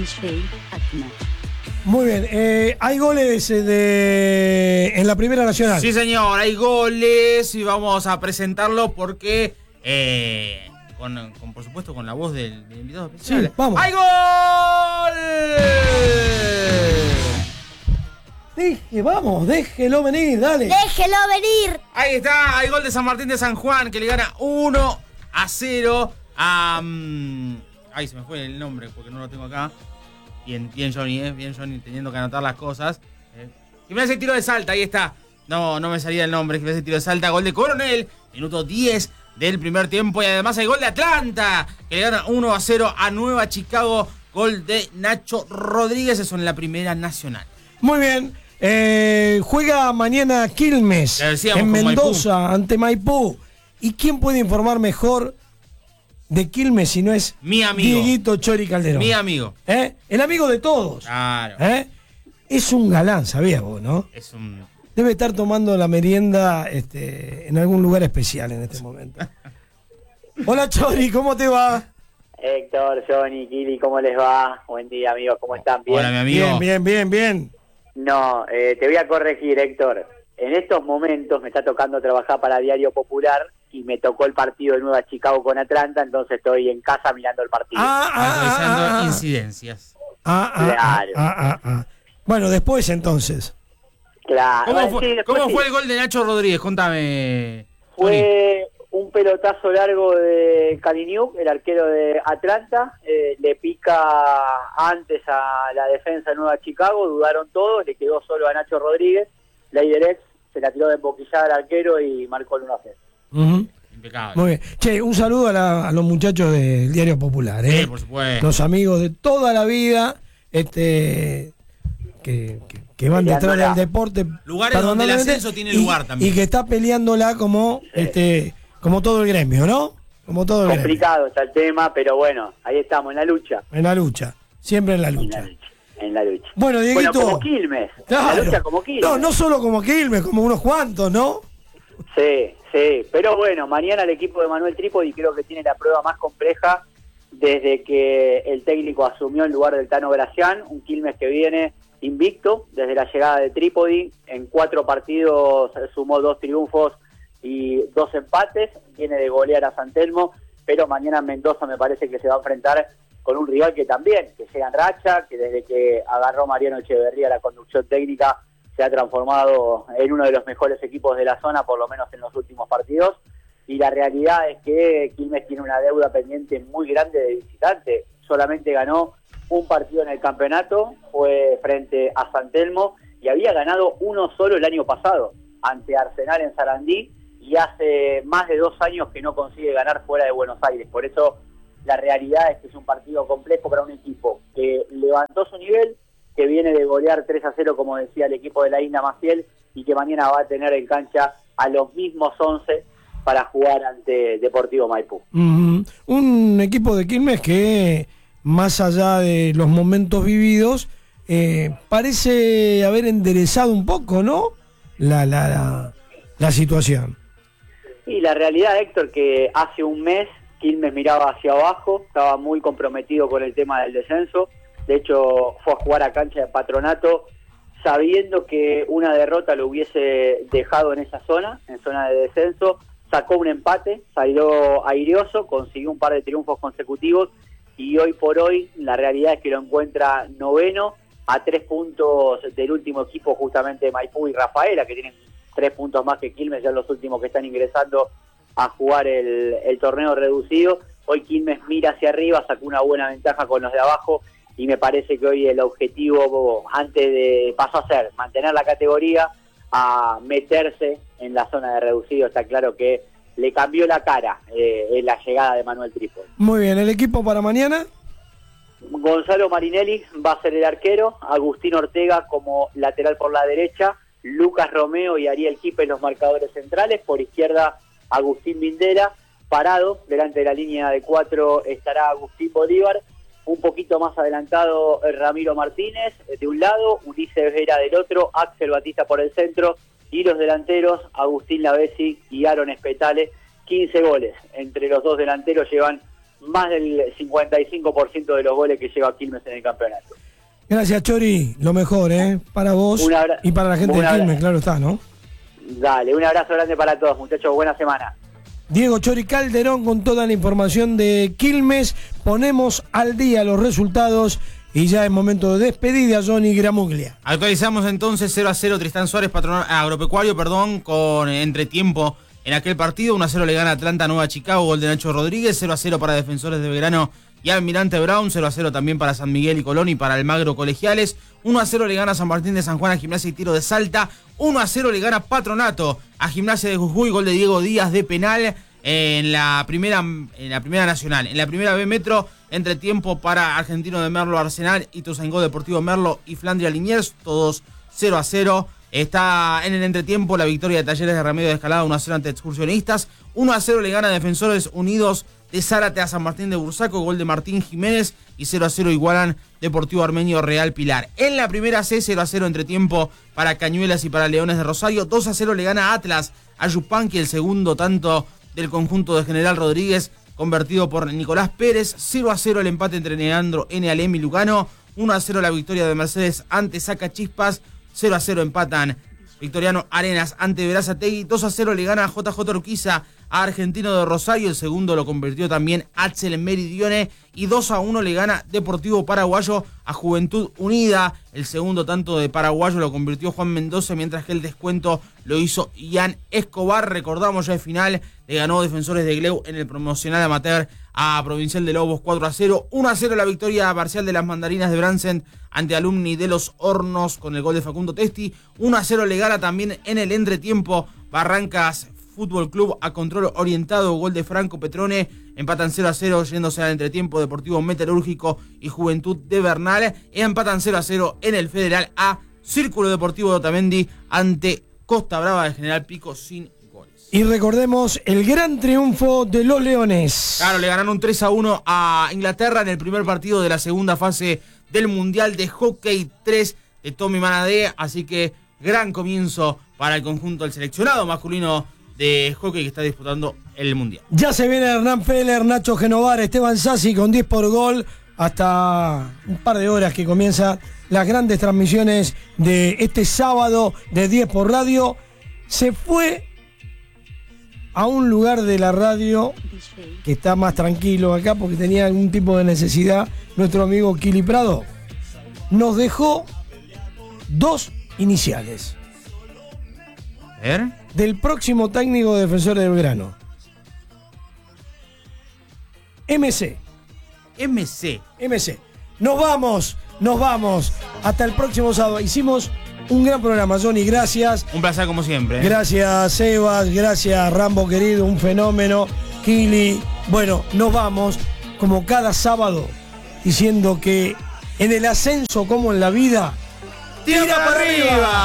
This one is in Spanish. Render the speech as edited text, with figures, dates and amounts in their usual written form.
DJ Atma. Muy bien, hay goles en la Primera Nacional. Sí, señor, hay goles y vamos a presentarlo porque, por supuesto, con la voz del invitado especial. Sí, vamos. ¡Hay gol! Déjelo venir, dale. ¡Déjelo venir! Ahí está, hay gol de San Martín de San Juan que le gana 1-0 a... Ay, se me fue el nombre porque no lo tengo acá. Bien Johnny, bien Johnny teniendo que anotar las cosas. Gimnasia y Tiro de Salta, ahí está. No me salía el nombre. Gimnasia y Tiro de Salta, gol de Coronel, minuto 10 del primer tiempo. Y además hay gol de Atlanta, que le gana 1-0 a Nueva Chicago. Gol de Nacho Rodríguez, eso en la Primera Nacional. Muy bien. Juega mañana Quilmes en Mendoza, Maipú. Ante Maipú. ¿Y quién puede informar mejor de Quilmes si no es mi amigo Dieguito Chori Calderón? Mi amigo. El amigo de todos. Claro. Es un galán, ¿sabías vos, no? Debe estar tomando la merienda en algún lugar especial en este momento. Hola Chori, ¿cómo te va? Héctor, Johnny, Kili, ¿cómo les va? Buen día, amigos, ¿cómo están? ¿Bien? Hola, mi amigo. Bien. No, te voy a corregir, Héctor. En estos momentos me está tocando trabajar para Diario Popular y me tocó el partido de Nueva Chicago con Atlanta, entonces estoy en casa mirando el partido. Actualizando incidencias. Claro. Bueno, después entonces. Claro. ¿Cómo fue el gol de Nacho Rodríguez? Contame. Fue un pelotazo largo de Kaliniuk, el arquero de Atlanta, le pica antes a la defensa de Nueva Chicago, dudaron todos, le quedó solo a Nacho Rodríguez, Leiderex se la tiró de emboquillada al arquero y marcó el 1-0. Impecable. Muy bien. Che, un saludo a los muchachos del Diario Popular, Sí, por supuesto. Los amigos de toda la vida, que van detrás del deporte. Lugares donde el ascenso tiene lugar también. Y que está peleándola como todo el gremio, ¿no? Como todo el complicado está el tema, pero bueno, ahí estamos, en la lucha. En la lucha, siempre en la lucha. En la lucha. Bueno, Dieguito. Como Quilmes. Claro. La lucha como Quilmes. No solo como Quilmes, como unos cuantos, ¿no? Sí. Pero bueno, mañana el equipo de Manuel Trípodi creo que tiene la prueba más compleja desde que el técnico asumió el lugar del Tano Gracián, un Quilmes que viene invicto desde la llegada de Trípodi. En 4 partidos sumó 2 triunfos y 2 empates, viene de golear a San Telmo, pero mañana en Mendoza me parece que se va a enfrentar con un rival que llega en racha, que desde que agarró Mariano Echeverría la conducción técnica se ha transformado en uno de los mejores equipos de la zona, por lo menos en los últimos partidos, y la realidad es que Quilmes tiene una deuda pendiente muy grande de visitante, solamente ganó un partido en el campeonato, fue frente a San Telmo, y había ganado uno solo el año pasado, ante Arsenal en Sarandí, y hace más de 2 años que no consigue ganar fuera de Buenos Aires. Por eso la realidad es que es un partido complejo para un equipo que levantó su nivel, que viene de golear 3-0, como decía el equipo de la Isla Maciel, y que mañana va a tener en cancha a los mismos 11 para jugar ante Deportivo Maipú. Un equipo de Quilmes que, más allá de los momentos vividos, parece haber enderezado un poco, ¿no? La situación. Y la realidad, Héctor, que hace un mes Quilmes miraba hacia abajo, estaba muy comprometido con el tema del descenso. De hecho, fue a jugar a cancha de Patronato sabiendo que una derrota lo hubiese dejado en esa zona, en zona de descenso. Sacó un empate, salió aireoso, consiguió un par de triunfos consecutivos y hoy por hoy la realidad es que lo encuentra noveno, a 3 puntos del último equipo, justamente Maipú y Rafaela, que tienen 3 puntos más que Quilmes, ya los últimos que están ingresando a jugar el torneo reducido. Hoy Quilmes mira hacia arriba, sacó una buena ventaja con los de abajo y me parece que hoy el objetivo pasó a ser mantener la categoría, a meterse en la zona de reducido. Está claro que le cambió la cara en la llegada de Manuel Trípodi. Muy bien, ¿el equipo para mañana? Gonzalo Marinelli va a ser el arquero, Agustín Ortega como lateral por la derecha, Lucas Romeo y Ariel Quipe los marcadores centrales, por izquierda Agustín Vindera, parado delante de la línea de 4 estará Agustín Bolívar, un poquito más adelantado Ramiro Martínez de un lado, Ulises Vera del otro, Axel Batista por el centro y los delanteros Agustín Lavesi y Aaron Espetale. 15 goles entre los dos delanteros llevan más del 55% de los goles que lleva Quilmes en el campeonato. Gracias, Chori. Lo mejor, para vos y para la gente de Quilmes, claro está, ¿no? Dale, un abrazo grande para todos, muchachos. Buena semana. Diego Chori Calderón con toda la información de Quilmes. Ponemos al día los resultados y ya es momento de despedida, Johnny Gramuglia. Actualizamos entonces 0-0 Tristán Suárez, Agropecuario, con entretiempo en aquel partido. 1-0 le gana Atlanta Nueva Chicago, gol de Nacho Rodríguez. 0-0 para Defensores de Belgrano y Almirante Brown. 0-0 también para San Miguel y Colón y para Almagro Colegiales. 1-0 le gana San Martín de San Juan a Gimnasia y Tiro de Salta. 1-0 le gana Patronato a Gimnasia de Jujuy, gol de Diego Díaz de penal en la primera nacional. En la primera B Metro, entretiempo para Argentino de Merlo Arsenal, Ituzaingó Deportivo Merlo y Flandria Liniers, todos 0-0. Está en el entretiempo la victoria de Talleres de Remedio de Escalada, 1-0 ante Excursionistas. 1-0 le gana Defensores Unidos de Zárate a San Martín de Bursaco, gol de Martín Jiménez, y 0-0 igualan Deportivo Armenio Real Pilar. En la primera C, 0-0 entretiempo para Cañuelas y para Leones de Rosario. 2-0 le gana Atlas a Yupanqui, el segundo tanto del conjunto de General Rodríguez, convertido por Nicolás Pérez. 0-0 el empate entre Leandro N. Alem y Lugano. 1-0 la victoria de Mercedes ante Sacachispas. 0-0 empatan Victoriano Arenas ante Verazategui. 2-0 le gana JJ Urquiza a Argentino de Rosario. El segundo lo convirtió también Axel Meridione. Y 2-1 le gana Deportivo Paraguayo a Juventud Unida. El segundo tanto de Paraguayo lo convirtió Juan Mendoza, mientras que el descuento lo hizo Ian Escobar. Recordamos, ya de final le ganó Defensores de Gleu en el promocional amateur a Provincial de Lobos 4-0. 1-0 la victoria parcial de las Mandarinas de Bransen ante Alumni de los Hornos con el gol de Facundo Testi. 1-0 le gana también en el entretiempo Barrancas Fútbol Club a Control Orientado, gol de Franco Petrone. Empatan 0-0 yéndose al entretiempo Deportivo Metalúrgico y Juventud de Bernal. Empatan 0-0 en el Federal A, Círculo Deportivo de Otamendi ante Costa Brava de General Pico sin goles. Y recordemos el gran triunfo de los Leones. Claro, le ganaron 3-1 a Inglaterra en el primer partido de la segunda fase del Mundial de Hockey 3 de Tommy Manadé. Así que gran comienzo para el conjunto del seleccionado masculino de hockey que está disputando el Mundial. Ya se viene Hernán Feller, Nacho Genovar, Esteban Sassi con 10 por gol. Hasta un par de horas que comienzan las grandes transmisiones de este sábado de 10 por radio. Se fue a un lugar de la radio que está más tranquilo acá porque tenía algún tipo de necesidad nuestro amigo Kili Prado. Nos dejó 2 iniciales. A ver. Del próximo técnico de Defensores de Belgrano. MC. Nos vamos. Hasta el próximo sábado. Hicimos un gran programa, Johnny. Gracias. Un placer como siempre. Gracias, Sebas. Gracias, Rambo querido. Un fenómeno. Kili. Bueno, nos vamos como cada sábado diciendo que en el ascenso como en la vida, ¡tira para arriba!